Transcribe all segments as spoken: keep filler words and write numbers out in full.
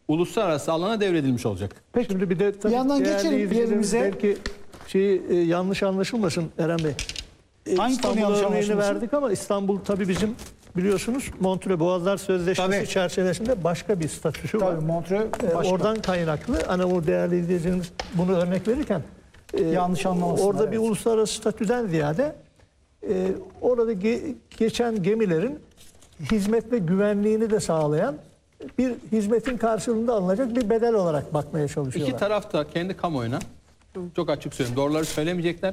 uluslararası alana devredilmiş olacak. Peki şimdi bir de tabii Bir yandan değerli geçelim izleyicilerimiz yerimize. belki şeyi e, yanlış anlaşılmasın Eren Bey. E, Hangi İstanbul konu yanlış örneğini anlaşılmasın? verdik ama İstanbul tabii bizim biliyorsunuz Montreux Boğazlar Sözleşmesi Tabii. çerçevesinde başka bir statüsü var. Tabii Montreux E, başka. oradan kaynaklı. Hani o değerli izleyicilerimiz bunu örnek verirken e, Yanlış anlamasınlar, orada bir evet. uluslararası statüden ziyade e, orada ge- geçen gemilerin hizmet ve güvenliğini de sağlayan bir hizmetin karşılığında alınacak bir bedel olarak bakmaya çalışıyorlar. İki taraf da kendi kamuoyuna çok açık söyleyeyim. Doğruları söylemeyecekler.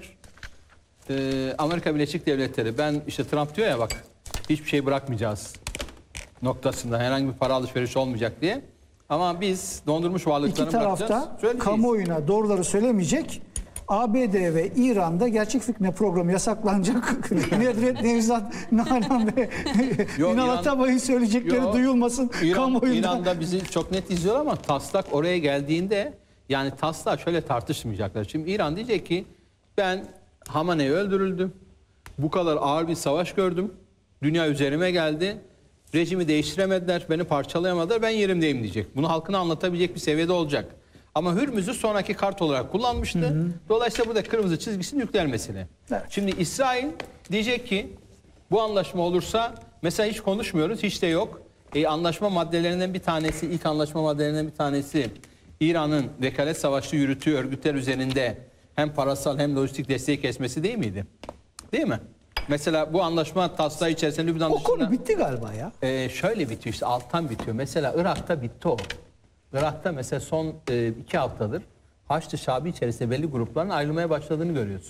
Ee, Amerika Birleşik Devletleri, ben işte Trump diyor ya bak hiçbir şey bırakmayacağız noktasında, herhangi bir para alışverişi olmayacak diye. Ama biz dondurmuş varlıklarını İki bırakacağız. tarafta Söyleyeceğiz. kamuoyuna doğruları söylemeyecek. A B D ve İran'da gerçek fitne programı yasaklanacak. Nedret Nevzat, Nalan ve Yo, İnal İran- Atabay'ın söyleyecekleri Yo, duyulmasın İran, kamuoyunda. İran'da bizi çok net izliyor ama taslak oraya geldiğinde yani taslak şöyle tartışmayacaklar. Şimdi İran diyecek ki ben Hamaney öldürüldüm. Bu kadar ağır bir savaş gördüm. Dünya üzerime geldi. Rejimi değiştiremediler. Beni parçalayamadılar. Ben yerimdeyim diyecek. Bunu halkına anlatabilecek bir seviyede olacak. Ama Hürmüz'ü sonraki kart olarak kullanmıştı. Hı hı. Dolayısıyla burada kırmızı çizgisi nükleer mesele. Evet. Şimdi İsrail diyecek ki bu anlaşma olursa mesela hiç konuşmuyoruz, hiç de yok. E, anlaşma maddelerinden bir tanesi, ilk anlaşma maddelerinden bir tanesi İran'ın vekalet savaşı yürütüğü örgütler üzerinde hem parasal hem lojistik desteği kesmesi değil miydi? Değil mi? Mesela bu anlaşma taslağı içerisinde Lübnan O dışında... konu bitti galiba ya. Ee, şöyle bitiyor işte alttan bitiyor. Mesela Irak'ta bitti o. Irak'ta mesela son e, iki haftadır Haçlı Şabi içerisinde belli grupların ayrılmaya başladığını görüyorsun.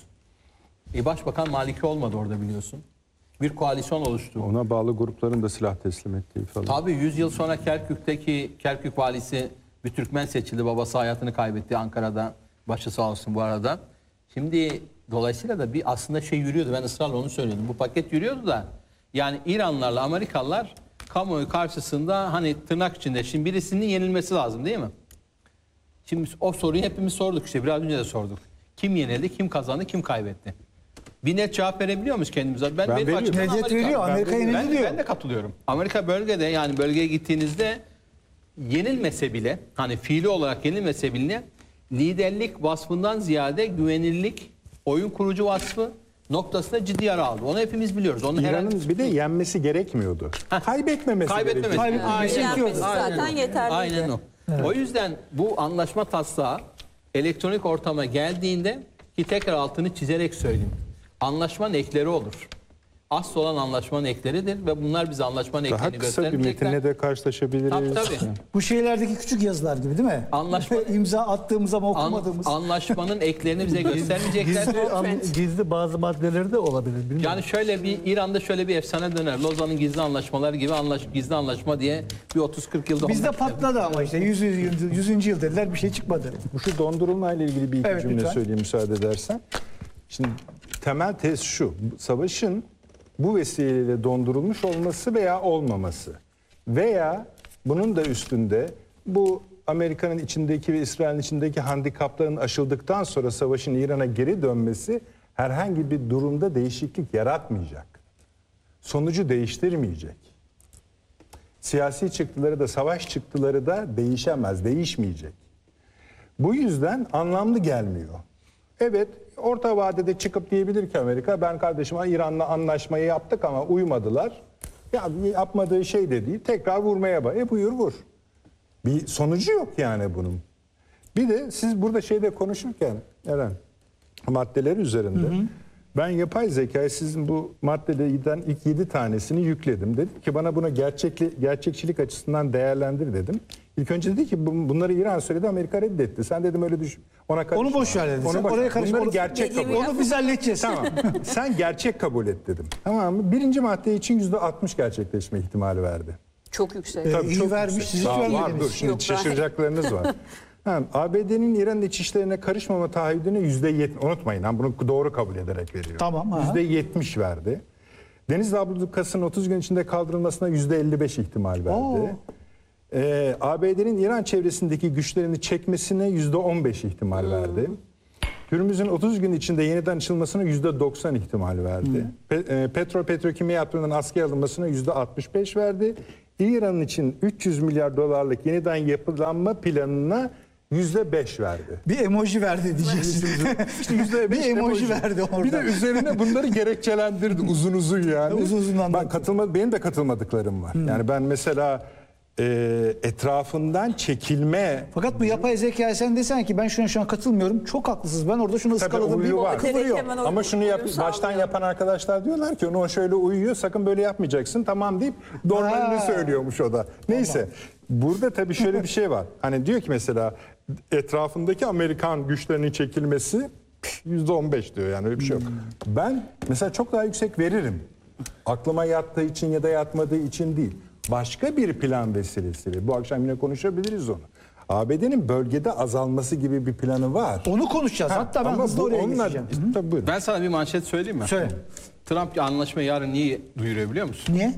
E, Başbakan Maliki olmadı orada biliyorsun. Bir koalisyon oluştu. Ona bağlı grupların da silah teslim ettiği falan. Tabii yüz yıl sonra Kerkük'teki Kerkük valisi bir Türkmen seçildi. Babası hayatını kaybetti Ankara'da. Başı sağ olsun bu arada. Şimdi dolayısıyla da bir aslında şey yürüyordu. Ben ısrarla onu söylüyordum. Bu paket yürüyordu da yani İranlılarla Amerikalılar kamuoyu karşısında hani tırnak içinde şimdi birisinin yenilmesi lazım değil mi? Şimdi o soruyu hepimiz sorduk işte biraz önce de sorduk. Kim yenildi, kim kazandı, kim kaybetti? Bir net cevap verebiliyor muyuz kendimize? Ben, Ben benim veriyorum. açımdan Necdet Amerika. veriyor, Amerika ben, yenildi ben, diyor. ben de katılıyorum. Amerika bölgede yani bölgeye gittiğinizde yenilmese bile hani fiili olarak yenilmese bile liderlik vasfından ziyade güvenilirlik, oyun kurucu vasfı noktasında ciddi yara aldı. Onu hepimiz biliyoruz. Onu herhalde İran'ın bir de yenmesi gerekmiyordu. Kaybetmemesi, kaybetmemesi. gerekiyordu. Kaybetmemesi Aynen, gerekiyordu. aynen Zaten o. yeterliydi. Aynen o. O yüzden bu anlaşma taslağı elektronik ortama geldiğinde ki tekrar altını çizerek söyleyeyim. Anlaşmanın ekleri olur. Asıl olan anlaşmanın ekleridir ve bunlar bize anlaşmanın Daha eklerini kısa bir göstermeyecekler. metinle de karşılaşabiliriz. Tabii tabii. Bu şeylerdeki küçük yazılar gibi değil mi? Anlaşma- İmza attığımız ama An- okumadığımız. anlaşmanın eklerini bize göstermeyecekler. Gizli, an- gizli bazı maddeleri de olabilir. Bilmiyorum. Yani şöyle bir İran'da şöyle bir efsane döner. Lozan'ın gizli anlaşmaları gibi anlaş, gizli anlaşma diye bir otuz kırk yılda Bizde olmak patladı ama işte yüzüncü yıl, yüzüncü yıl dediler bir şey çıkmadı. Bu şu dondurulma ile ilgili bir iki Evet, cümle lütfen. söyleyeyim müsaade edersen. Şimdi temel tez şu. Savaşın bu vesileyle dondurulmuş olması veya olmaması veya bunun da üstünde bu Amerika'nın içindeki ve İsrail'in içindeki handikapların aşıldıktan sonra savaşın İran'a geri dönmesi herhangi bir durumda değişiklik yaratmayacak. Sonucu değiştirmeyecek. Siyasi çıktıları da savaş çıktıları da değişemez, değişmeyecek. Bu yüzden anlamlı gelmiyor. Evet, orta vadede çıkıp diyebilir ki Amerika, ben kardeşim İran'la anlaşmayı yaptık ama uymadılar. Ya yapmadığı şey de değil, tekrar vurmaya bak. E buyur vur. Bir sonucu yok yani bunun. Bir de siz burada şeyde konuşurken Eren, maddeler üzerinde, hı hı. ben yapay zekayı sizin bu maddelerden ilk yedi tanesini yükledim. Dedim ki bana bunu gerçekli, gerçekçilik açısından değerlendir dedim. İlk önce dedi ki bunları İran söyledi, Amerika reddetti. Sen dedim öyle düşün. Ona karışma. Onu boş ver dedi. Onu Sen boş oraya ver. karışma. Bunları Onu- gerçek kabul et. Onu biz halledeceğiz. Tamam. Sen gerçek kabul et dedim. Tamam mı? Birinci madde için yüzde altmış gerçekleşme ihtimali verdi. Çok yüksek. Ee, Tabii iyi çok vermiş, yüksek. siz hiç Daha var, vermediniz. dur şimdi Yok, şaşıracaklarınız var. Ha, A B D'nin İran'ın iç işlerine karışmama taahhüdünü yüzde yetmiş, unutmayın ha, bunu doğru kabul ederek veriyor. Tamam, ha. Yüzde yetmiş verdi. Deniz ablukasının otuz gün içinde kaldırılmasına yüzde elli beş ihtimal verdi. Oo. Ee, A B D'nin İran çevresindeki güçlerini çekmesine yüzde on beş ihtimal Hmm. verdi. Hürmüz'ün otuz gün içinde yeniden açılmasına yüzde doksan ihtimal verdi. Hmm. Pe- e, petrol petrokimya hatlarının askıya alınmasına yüzde altmış beş verdi. İran için üç yüz milyar dolarlık yeniden yapılanma planına yüzde beş verdi. Bir emoji verdi diyeceksin. İşte yüzde beş Bir emoji verdi orada. Bir de üzerine bunları gerekçelendirdi uzun uzun yani. Uzun uzun anlattı. Ben katılma, benim de katılmadıklarım var. Yani ben mesela e, etrafından çekilme Fakat bu yapay zeka sen desen ki ben şuna şu an katılmıyorum. Çok haklısınız. Ben orada şunu tabii ıskaladım. uyu var. kıvırıyor. Hemen o Ama şunu yap, uyum baştan sağlıyor. yapan arkadaşlar diyorlar ki onu o şöyle uyuyor sakın böyle yapmayacaksın tamam deyip normalini Ha. söylüyormuş o da. Neyse burada tabii şöyle bir şey var. Hani diyor ki mesela etrafındaki Amerikan güçlerinin çekilmesi yüzde on beş diyor yani öyle bir şey yok. Ben mesela çok daha yüksek veririm. Aklıma yattığı için ya da yatmadığı için değil. Başka bir plan vesilesiyle. Bu akşam yine konuşabiliriz onu. A B D'nin bölgede azalması gibi bir planı var. Onu konuşacağız. Hatta ben Ama hızlı bu oraya onunla- geçeceğim. Tabii buyurun. Ben sana bir manşet söyleyeyim mi? Söyle. Trump anlaşmayı yarın niye duyuruyor biliyor musun? Niye?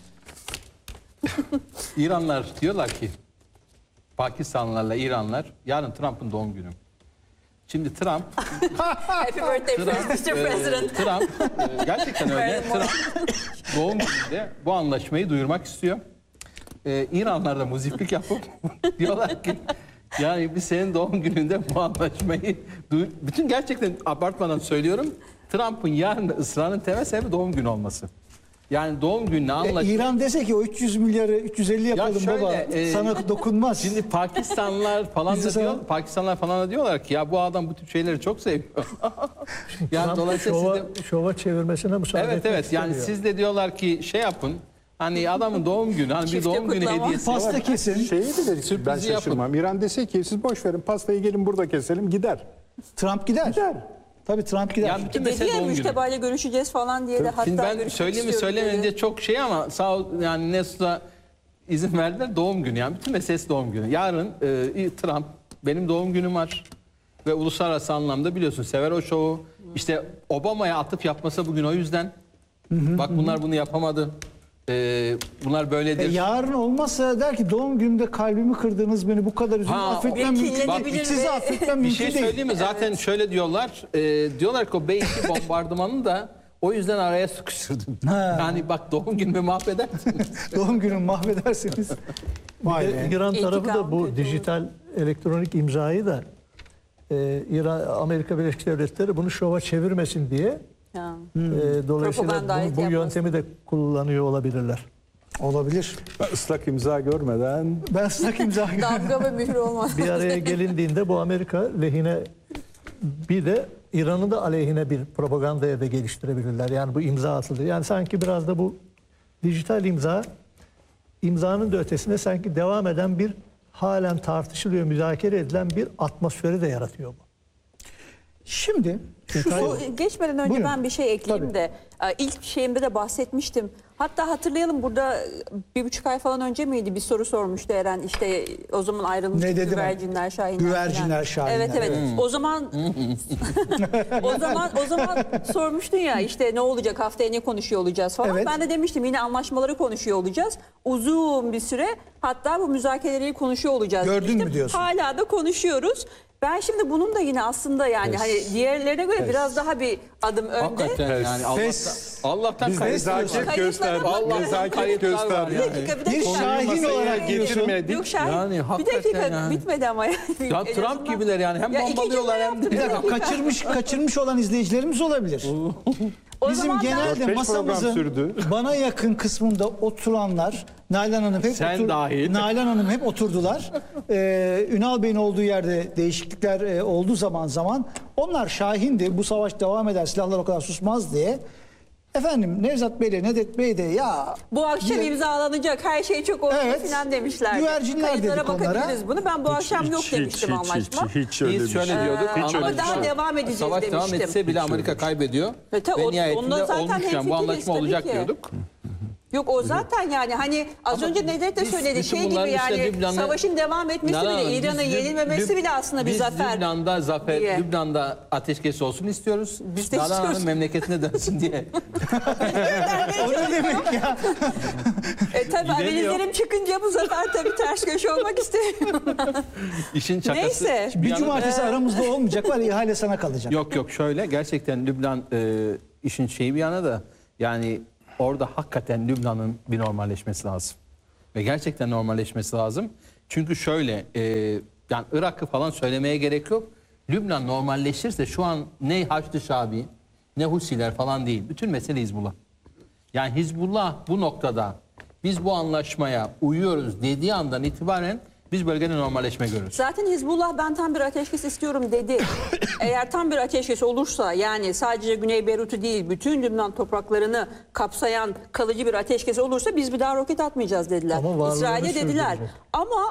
İranlar diyorlar ki Pakistanlılarla İranlar yarın Trump'ın doğum günü. Şimdi Trump Happy birthday Trump, mister e, President. Trump e, gerçekten öyle. Very Trump doğum gününde bu anlaşmayı duyurmak istiyor. E, İranlar da muziplik yapıp diyorlar ki yani biz senin doğum gününde bu anlaşmayı duy- bütün gerçekten abartmadan söylüyorum. Trump'ın yarın ısrarının temel sebebi doğum günü olması. Yani doğum gününe E, anlaşma. İran dese ki o üç yüz milyarı üç yüz elli yapalım şöyle, baba. e, Sana dokunmaz. Şimdi Pakistanlılar falan Biz de da diyor, sana- Pakistanlılar falan da diyorlar ki ya bu adam bu tip şeyleri çok seviyor. yani Trump dolayısıyla siz şova, de, şova çevirmesine müsaade evet etmek evet yani istemiyor. siz de diyorlar ki şey yapın. Hani adamın doğum günü, hani bir Çifte doğum günü kutlama. hediyesi. Pasta var. kesin. Şeyi de ben Sürprizi yapın. şaşırmam. İran dese ki siz boş verin pastayı gelin burada keselim gider. Trump gider. Gider. Tabii Trump gider. Yani bütün Dedi mesele ya doğum günü. müştebayla görüşeceğiz falan diye de hatta Şimdi ben görüşmek söyleyeyim mi istiyorum söylemeyeyim dedi. diye çok şey ama sağ ol, yani Nesu'da izin verdiler doğum günü yani bütün meselesi doğum günü. Yarın e, Trump benim doğum günüm var ve uluslararası anlamda biliyorsun sever o şovu. İşte Obama'ya atıf yapmasa bugün o yüzden. Bak bunlar bunu yapamadı. E, bunlar E, böyledir. yarın olmazsa der ki doğum gününde kalbimi kırdınız beni bu kadar üzüldüm. Ha, Affetmem o- mümkün Bak, değil. Sizi ve- affetmem Bir mümkün şey değil. söyleyeyim mi? Zaten şöyle diyorlar. E, diyorlar ki o B iki bombardımanı da o yüzden araya sıkıştırdım. Ha. Yani bak doğum günümü mahvedersiniz. Doğum günümü mahvedersiniz. Vay Bir be. de İran tarafı da İntikam bu kötü dijital elektronik imzayı da e, İran, Amerika Birleşik Devletleri bunu şova çevirmesin diye Ha. e, dolayısıyla Propaganda bunu, bu yapmasın. yöntemi de kullanıyor olabilirler. Olabilir. Ben ıslak imza görmeden Ben ıslak imza Damga ve mühür olmaz. Bir araya gelindiğinde bu Amerika lehine bir de İran'ın da aleyhine bir propagandaya da geliştirebilirler. Yani bu imza atıldı. Yani sanki biraz da bu dijital imza imzanın da ötesine sanki devam eden bir halen tartışılıyor, müzakere edilen bir atmosferi de yaratıyor bu. Şimdi şu Bu, geçmeden önce Buyurun. ben bir şey ekleyeyim Tabii. de e, ilk şeyimde de bahsetmiştim. Hatta hatırlayalım burada bir buçuk ay falan önce miydi bir soru sormuştu Eren işte o zaman ayrılmıştık Ne dedim? güvercinler şahinler. Güvercinler, falan. şahinler, Evet evet. evet. O zaman o zaman o zaman sormuştun ya işte ne olacak haftaya ne konuşuyor olacağız falan. Evet. Ben de demiştim yine anlaşmaları konuşuyor olacağız. Uzun bir süre hatta bu müzakereleri konuşuyor olacağız. Gördün demiştim. mü diyorsun? Hala da konuşuyoruz. Ben şimdi bunun da yine aslında yani hani diğerlerine göre biraz daha bir adım önde. Hakikaten yani Fes- Allah'tan, Allah'tan biz kayıt- nezaket Kayıtlara gösterdik. bakın. Nezaket Kayıtlar var gösterdik. yani. Bir dakika, bir Bir dakika. şahin Masaya olarak diyorsun. getirmedik. Yok şahin. Yani bir hakikaten dakika yani. bitmedi ama yani. Ya En Trump azından- gibiler yani hem Ya iki bombalıyorlar cümle hem de. bir dakika kaçırmış kaçırmış olan izleyicilerimiz olabilir. O Bizim zaman ben- genelde Dört beş program masamızın sürdü. bana yakın kısmında oturanlar Nalan Hanım hep Sen dahil. Nalan Hanım hep oturdular. Ee, Ünal Bey'in olduğu yerde değişiklikler e, oldu zaman zaman. Onlar şahindi. Bu savaş devam eder. Silahlar o kadar susmaz diye. Efendim Nevzat Bey ile Nedet Bey de ya Bu akşam bir- imzalanacak her şey çok oldu Evet. falan demişler. Güvercinler Kayıtlara dedik onlara. bakabiliriz bunu. Ben bu akşam yok demiştim anlaşma. Hiç, hiç öyle Biz bir şöyle şey. diyorduk. Hiç Ama öyle bir daha şey. devam edeceğiz Savaş devam demiştim. etse bile Amerika kaybediyor. E, ta- Ve o- nihayetinde onda zaten olmuş yani hemfikiriz bu anlaşma tabii olacak ki. diyorduk. Yok o zaten yani hani az önce Nedet de biz söyledi bütün şey gibi bunların işte yani Lübnan'ı- savaşın devam etmesi Nalan bile Hanım, biz İran'ın Lüb- yenilmemesi Lüb- bile aslında bir biz zafer. Lübnan'da zafer, diye. Lübnan'da ateşkes olsun istiyoruz. Biz de Nalan Hanım istiyoruz. memleketine dönsün diye. o ne demek ya? E tabii Gidemiyor. Amenizlerim çıkınca bu sefer tabii ters köşe olmak istemiyorum. İşin şakası. Neyse. bir Bir yana- cumartesi aramızda olmayacak var ihale sana kalacak. Yok yok şöyle gerçekten Lübnan e, işin şeyi bir yana da yani orada hakikaten Lübnan'ın bir normalleşmesi lazım. Ve gerçekten normalleşmesi lazım. Çünkü şöyle e, yani Irak'ı falan söylemeye gerek yok. Lübnan normalleşirse şu an ne Haçlı Şabi ne Husiler falan değil. Bütün mesele Hizbullah. Yani Hizbullah bu noktada biz bu anlaşmaya uyuyoruz dediği andan itibaren biz bölgede normalleşme görürüz. Zaten Hizbullah ben tam bir ateşkes istiyorum dedi. Eğer tam bir ateşkes olursa yani sadece Güney Beyrut'u değil bütün Lübnan topraklarını kapsayan kalıcı bir ateşkes olursa biz bir daha roket atmayacağız dediler. Ama varlığını İsrail'e dediler. sürdürecek. Ama